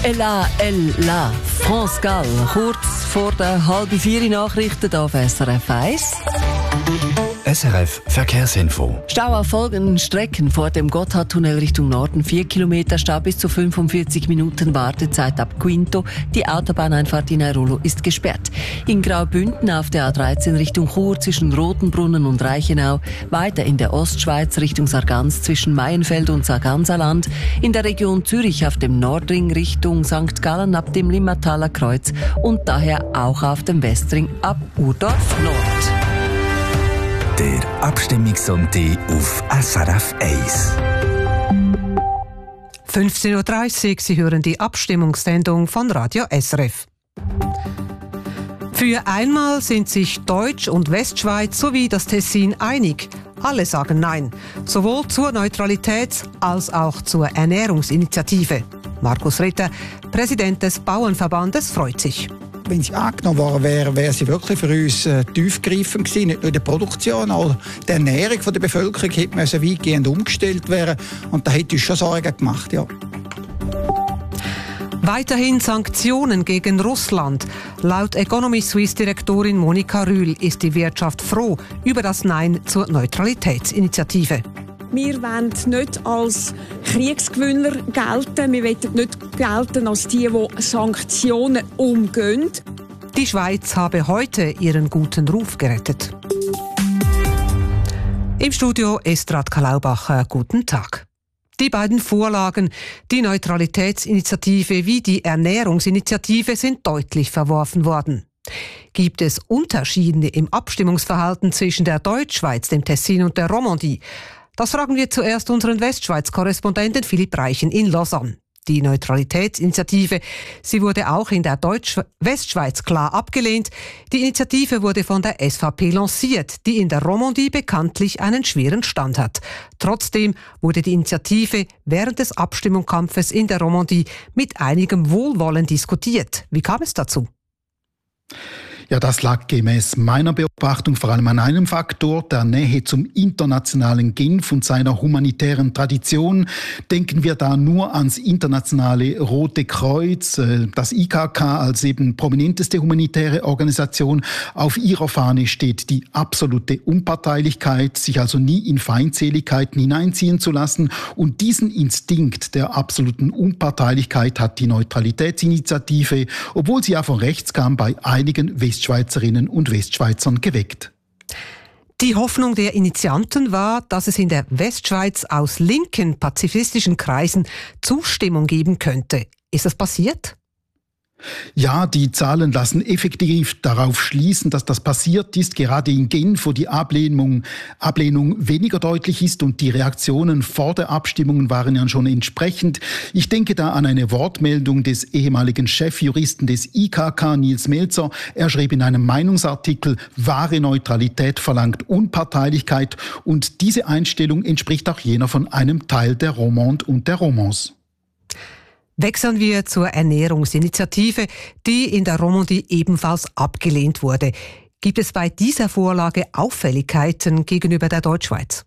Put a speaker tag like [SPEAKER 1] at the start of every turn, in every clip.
[SPEAKER 1] Ella, Ella, France Gall, kurz vor der 3:30 Nachrichten auf SRF 1.
[SPEAKER 2] SRF Verkehrsinfo.
[SPEAKER 1] Stau auf folgenden Strecken: vor dem Gotthardtunnel Richtung Norden 4 Kilometer Stau bis zu 45 Minuten Wartezeit ab Quinto. Die Autobahneinfahrt in Airolo ist gesperrt. In Graubünden auf der A13 Richtung Chur zwischen Rotenbrunnen und Reichenau. Weiter in der Ostschweiz Richtung Sargans zwischen Maienfeld und Sarganserland. In der Region Zürich auf dem Nordring Richtung St. Gallen ab dem Limmataler Kreuz. Und daher auch auf dem Westring ab Urdorf Nord.
[SPEAKER 2] Der Abstimmungssonntag auf SRF 1.
[SPEAKER 3] 15:30 Uhr, Sie hören die Abstimmungssendung von Radio SRF. Für einmal sind sich Deutsch- und Westschweiz sowie das Tessin einig. Alle sagen Nein, sowohl zur Neutralitäts- als auch zur Ernährungsinitiative. Markus Ritter, Präsident des Bauernverbandes, freut sich.
[SPEAKER 4] Wenn sie angenommen worden wäre, wäre sie wirklich für uns tiefgreifend gewesen. Nicht nur in der Produktion, auch die Ernährung der Bevölkerung hätte weitgehend umgestellt werden. Und da hätte uns schon Sorgen gemacht, ja.
[SPEAKER 3] Weiterhin Sanktionen gegen Russland. Laut Economy Suisse Direktorin Monika Rühl ist die Wirtschaft froh über das Nein zur Neutralitätsinitiative.
[SPEAKER 5] Wir wollen nicht als Kriegsgewinner gelten. Wir wollen nicht gelten als die Sanktionen umgehen.
[SPEAKER 3] Die Schweiz habe heute ihren guten Ruf gerettet. Im Studio Estrat Kalaubacher, guten Tag. Die beiden Vorlagen, die Neutralitätsinitiative wie die Ernährungsinitiative, sind deutlich verworfen worden. Gibt es Unterschiede im Abstimmungsverhalten zwischen der Deutschschweiz, dem Tessin und der Romandie? Das fragen wir zuerst unseren Westschweiz-Korrespondenten Philipp Reichen in Lausanne. Die Neutralitätsinitiative, sie wurde auch in der Westschweiz klar abgelehnt. Die Initiative wurde von der SVP lanciert, die in der Romandie bekanntlich einen schweren Stand hat. Trotzdem wurde die Initiative während des Abstimmungskampfes in der Romandie mit einigem Wohlwollen diskutiert. Wie kam es dazu?
[SPEAKER 6] Ja, das lag gemäß meiner Beobachtung vor allem an einem Faktor, der Nähe zum internationalen Genf und seiner humanitären Tradition. Denken wir da nur ans internationale Rote Kreuz, das IKK als eben prominenteste humanitäre Organisation. Auf ihrer Fahne steht die absolute Unparteilichkeit, sich also nie in Feindseligkeiten hineinziehen zu lassen. Und diesen Instinkt der absoluten Unparteilichkeit hat die Neutralitätsinitiative, obwohl sie ja von rechts kam, bei einigen Westschweizerinnen und Westschweizern geweckt.
[SPEAKER 3] Die Hoffnung der Initianten war, dass es in der Westschweiz aus linken pazifistischen Kreisen Zustimmung geben könnte. Ist das passiert?
[SPEAKER 6] Ja, die Zahlen lassen effektiv darauf schließen, dass das passiert ist, gerade in Genf, wo die Ablehnung weniger deutlich ist und die Reaktionen vor der Abstimmung waren ja schon entsprechend. Ich denke da an eine Wortmeldung des ehemaligen Chefjuristen des IKK, Nils Melzer. Er schrieb in einem Meinungsartikel, wahre Neutralität verlangt Unparteilichkeit, und diese Einstellung entspricht auch jener von einem Teil der Romande und der Romance.
[SPEAKER 3] Wechseln wir zur Ernährungsinitiative, die in der Romandie ebenfalls abgelehnt wurde. Gibt es bei dieser Vorlage Auffälligkeiten gegenüber der Deutschschweiz?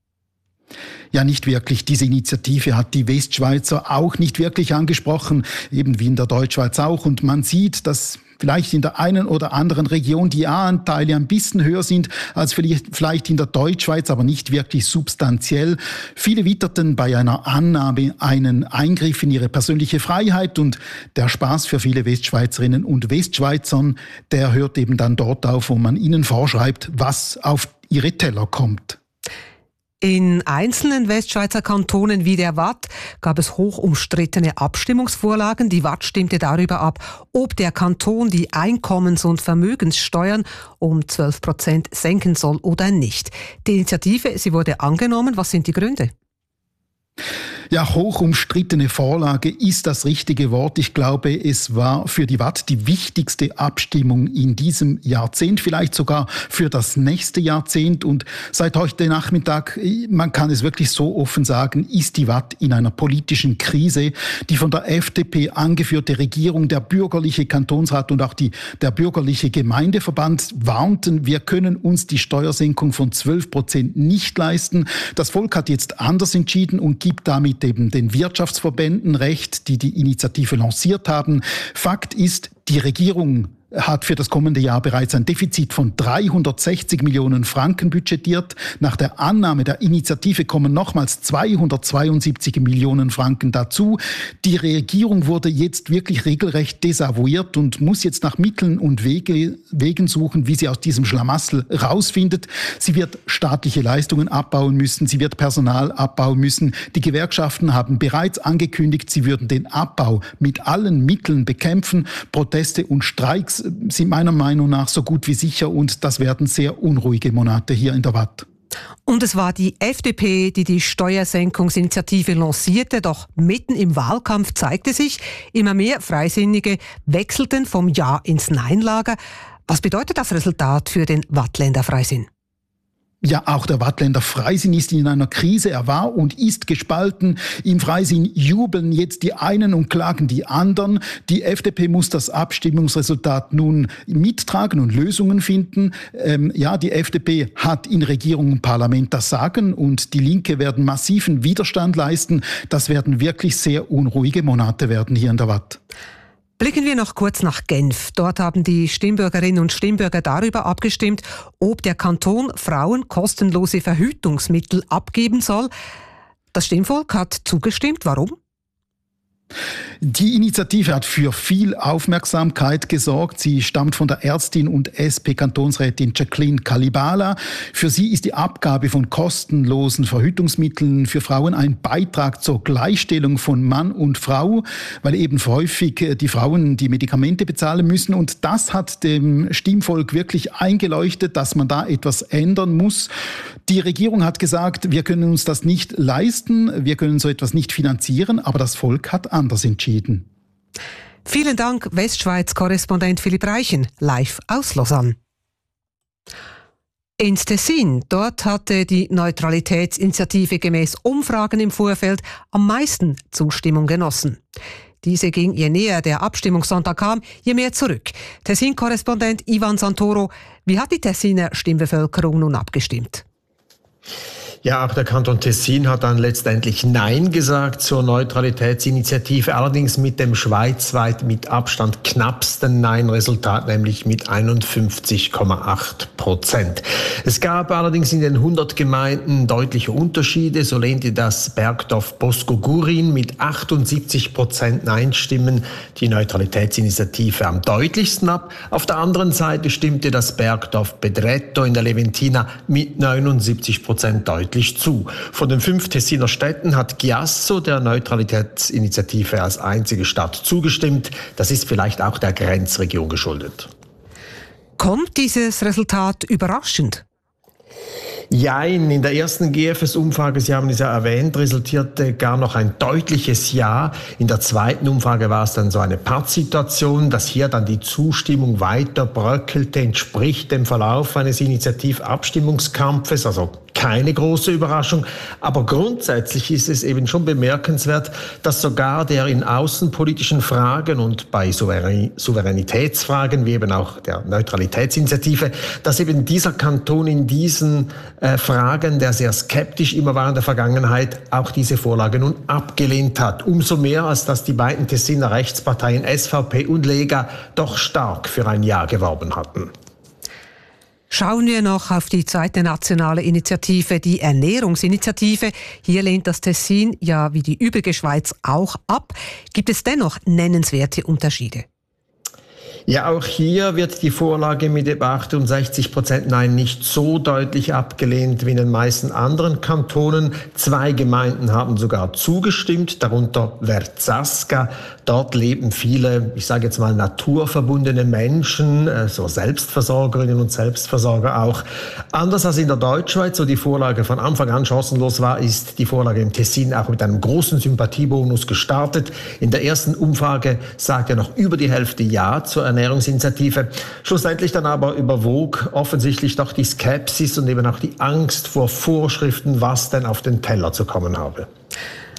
[SPEAKER 6] Ja, nicht wirklich. Diese Initiative hat die Westschweizer auch nicht wirklich angesprochen, eben wie in der Deutschschweiz auch. Und man sieht, dass vielleicht in der einen oder anderen Region die A-Anteile ein bisschen höher sind als vielleicht in der Deutschschweiz, aber nicht wirklich substanziell. Viele witterten bei einer Annahme einen Eingriff in ihre persönliche Freiheit, und der Spaß für viele Westschweizerinnen und Westschweizern, der hört eben dann dort auf, wo man ihnen vorschreibt, was auf ihre Teller kommt.
[SPEAKER 3] In einzelnen Westschweizer Kantonen wie der Waadt gab es hoch umstrittene Abstimmungsvorlagen. Die Waadt stimmte darüber ab, ob der Kanton die Einkommens- und Vermögenssteuern um 12% senken soll oder nicht. Die Initiative, sie wurde angenommen. Was sind die Gründe?
[SPEAKER 6] Ja, hoch umstrittene Vorlage ist das richtige Wort. Ich glaube, es war für die Waadt die wichtigste Abstimmung in diesem Jahrzehnt, vielleicht sogar für das nächste Jahrzehnt. Und seit heute Nachmittag, man kann es wirklich so offen sagen, ist die Waadt in einer politischen Krise. Die von der FDP angeführte Regierung, der bürgerliche Kantonsrat und auch der bürgerliche Gemeindeverband warnten, wir können uns die Steuersenkung von 12% nicht leisten. Das Volk hat jetzt anders entschieden und gibt damit mit eben den Wirtschaftsverbänden recht, die die Initiative lanciert haben. Fakt ist, die Regierung hat für das kommende Jahr bereits ein Defizit von 360 Millionen Franken budgetiert. Nach der Annahme der Initiative kommen nochmals 272 Millionen Franken dazu. Die Regierung wurde jetzt wirklich regelrecht desavouiert und muss jetzt nach Mitteln und Wegen suchen, wie sie aus diesem Schlamassel rausfindet. Sie wird staatliche Leistungen abbauen müssen, sie wird Personal abbauen müssen. Die Gewerkschaften haben bereits angekündigt, sie würden den Abbau mit allen Mitteln bekämpfen. Proteste und Streiks sind meiner Meinung nach so gut wie sicher und das werden sehr unruhige Monate hier in der Watt.
[SPEAKER 3] Und es war die FDP, die die Steuersenkungsinitiative lancierte, doch mitten im Wahlkampf zeigte sich, immer mehr Freisinnige wechselten vom Ja ins Nein-Lager. Was bedeutet das Resultat für den Wattländer Freisinn?
[SPEAKER 6] Ja, auch der Wattländer Freisinn ist in einer Krise. Er war und ist gespalten. Im Freisinn jubeln jetzt die einen und klagen die anderen. Die FDP muss das Abstimmungsresultat nun mittragen und Lösungen finden. Die FDP hat in Regierung und Parlament das Sagen und die Linke werden massiven Widerstand leisten. Das werden wirklich sehr unruhige Monate werden hier in der Watt.
[SPEAKER 3] Blicken wir noch kurz nach Genf. Dort haben die Stimmbürgerinnen und Stimmbürger darüber abgestimmt, ob der Kanton Frauen kostenlose Verhütungsmittel abgeben soll. Das Stimmvolk hat zugestimmt. Warum?
[SPEAKER 6] Die Initiative hat für viel Aufmerksamkeit gesorgt. Sie stammt von der Ärztin und SP-Kantonsrätin Jacqueline Kalibala. Für sie ist die Abgabe von kostenlosen Verhütungsmitteln für Frauen ein Beitrag zur Gleichstellung von Mann und Frau, weil eben häufig die Frauen die Medikamente bezahlen müssen. Und das hat dem Stimmvolk wirklich eingeleuchtet, dass man da etwas ändern muss. Die Regierung hat gesagt, wir können uns das nicht leisten, wir können so etwas nicht finanzieren, aber das Volk hat anders entschieden.
[SPEAKER 3] Vielen Dank, Westschweiz-Korrespondent Philipp Reichen, live aus Lausanne. Ins Tessin, dort hatte die Neutralitätsinitiative gemäß Umfragen im Vorfeld am meisten Zustimmung genossen. Diese ging, je näher der Abstimmungssonntag kam, je mehr zurück. Tessin-Korrespondent Ivan Santoro, wie hat die Tessiner Stimmbevölkerung nun abgestimmt?
[SPEAKER 7] Ja, auch der Kanton Tessin hat dann letztendlich Nein gesagt zur Neutralitätsinitiative, allerdings mit dem schweizweit mit Abstand knappsten Nein-Resultat, nämlich mit 51,8%. Es gab allerdings in den 100 Gemeinden deutliche Unterschiede. So lehnte das Bergdorf Bosco-Gurin mit 78% Nein-Stimmen die Neutralitätsinitiative am deutlichsten ab. Auf der anderen Seite stimmte das Bergdorf Bedretto in der Leventina mit 79% deutlich zu. Von den 5 Tessiner Städten hat Chiasso der Neutralitätsinitiative als einzige Stadt zugestimmt. Das ist vielleicht auch der Grenzregion geschuldet.
[SPEAKER 3] Kommt dieses Resultat überraschend?
[SPEAKER 7] Jein, in der ersten GFS-Umfrage, Sie haben es ja erwähnt, resultierte gar noch ein deutliches Ja. In der zweiten Umfrage war es dann so eine Pattsituation, dass hier dann die Zustimmung weiter bröckelte, entspricht dem Verlauf eines Initiativabstimmungskampfes, also keine große Überraschung. Aber grundsätzlich ist es eben schon bemerkenswert, dass sogar der in außenpolitischen Fragen und bei Souveränitätsfragen, wie eben auch der Neutralitätsinitiative, dass eben dieser Kanton in diesen Fragen, der sehr skeptisch immer war in der Vergangenheit, auch diese Vorlage nun abgelehnt hat. Umso mehr, als dass die beiden Tessiner Rechtsparteien SVP und Lega doch stark für ein Ja geworben hatten.
[SPEAKER 3] Schauen wir noch auf die zweite nationale Initiative, die Ernährungsinitiative. Hier lehnt das Tessin, ja wie die übrige Schweiz, auch ab. Gibt es dennoch nennenswerte Unterschiede?
[SPEAKER 7] Ja, auch hier wird die Vorlage mit etwa 68% Nein nicht so deutlich abgelehnt wie in den meisten anderen Kantonen. 2 Gemeinden haben sogar zugestimmt, darunter Verzasca. Dort leben viele, ich sage jetzt mal, naturverbundene Menschen, so Selbstversorgerinnen und Selbstversorger auch. Anders als in der Deutschschweiz, wo die Vorlage von Anfang an chancenlos war, ist die Vorlage im Tessin auch mit einem großen Sympathiebonus gestartet. In der ersten Umfrage sagte noch über die Hälfte Ja zur Ernährungsinitiative. Schlussendlich dann aber überwog offensichtlich doch die Skepsis und eben auch die Angst vor Vorschriften, was denn auf den Teller zu kommen habe.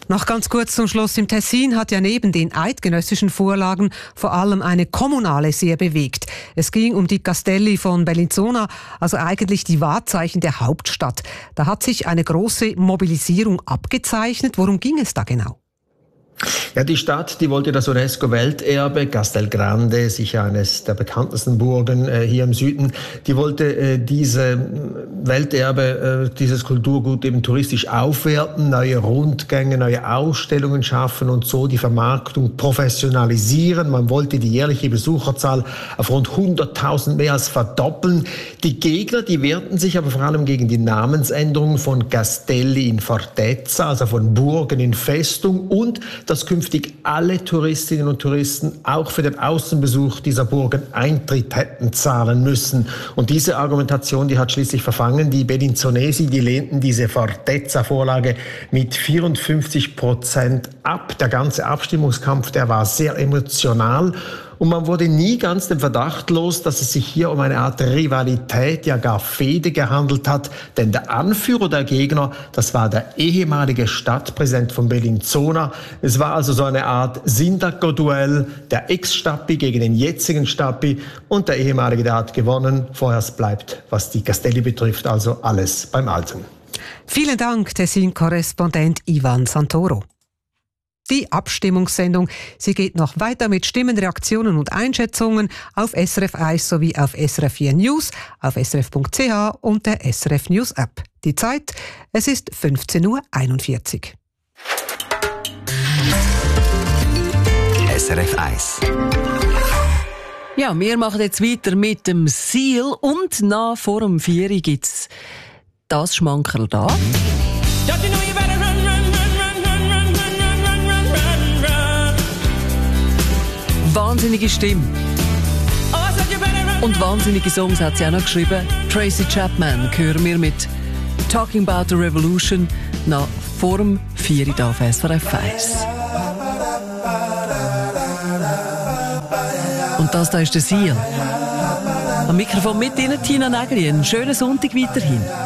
[SPEAKER 3] Noch ganz kurz zum Schluss. Im Tessin hat ja neben den eidgenössischen Vorlagen vor allem eine kommunale sehr bewegt. Es ging um die Castelli von Bellinzona, also eigentlich die Wahrzeichen der Hauptstadt. Da hat sich eine große Mobilisierung abgezeichnet. Worum ging es da genau?
[SPEAKER 7] Ja, die Stadt, die wollte das UNESCO-Welterbe, Castelgrande, sicher eines der bekanntesten Burgen hier im Süden, die wollte diese Welterbe, dieses Kulturgut eben touristisch aufwerten, neue Rundgänge, neue Ausstellungen schaffen und so die Vermarktung professionalisieren. Man wollte die jährliche Besucherzahl auf rund 100.000 mehr als verdoppeln. Die Gegner, die wehrten sich aber vor allem gegen die Namensänderung von Castelli in Fortezza, also von Burgen in Festung, und dass künftig alle Touristinnen und Touristen auch für den Außenbesuch dieser Burgen Eintritt hätten zahlen müssen. Und diese Argumentation, die hat schließlich verfangen. Die Bellinzonesi, die lehnten diese Fortezza-Vorlage mit 54% ab. Der ganze Abstimmungskampf, der war sehr emotional. Und man wurde nie ganz dem Verdacht los, dass es sich hier um eine Art Rivalität, ja gar Fehde gehandelt hat. Denn der Anführer der Gegner, das war der ehemalige Stadtpräsident von Bellinzona. Es war also so eine Art Sindaco-Duell, der Ex-Stappi gegen den jetzigen Stappi. Und der ehemalige, der hat gewonnen. Vorerst bleibt, was die Castelli betrifft, also alles beim Alten.
[SPEAKER 3] Vielen Dank, Tessin-Korrespondent Ivan Santoro. Die Abstimmungssendung, sie geht noch weiter mit Stimmen, Reaktionen und Einschätzungen auf SRF 1 sowie auf SRF 4 News, auf srf.ch und der SRF News App. Die Zeit, es ist 15.41 Uhr.
[SPEAKER 2] SRF 1.
[SPEAKER 1] Ja, wir machen jetzt weiter mit dem Seal und nach vor dem 4 Uhr gibt es das Schmankerl da. Wahnsinnige Stimme. Und wahnsinnige Songs hat sie auch noch geschrieben. Tracy Chapman hören wir mit Talking About the Revolution nach vor dem 4 Uhr auf SRF 1. Und das da ist der Seal. Am Mikrofon mit Ihnen Tina Nägeli. Einen schönen Sonntag weiterhin.